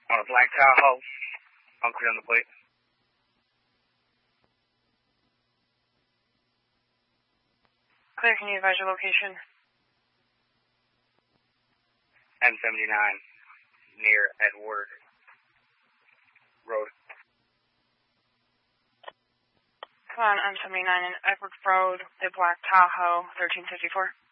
On a black Tahoe. Unclear on the plate. Clear, can you advise your location? M79, near Edward Road. Come on, M79 and Edward Road, the black Tahoe, 1354.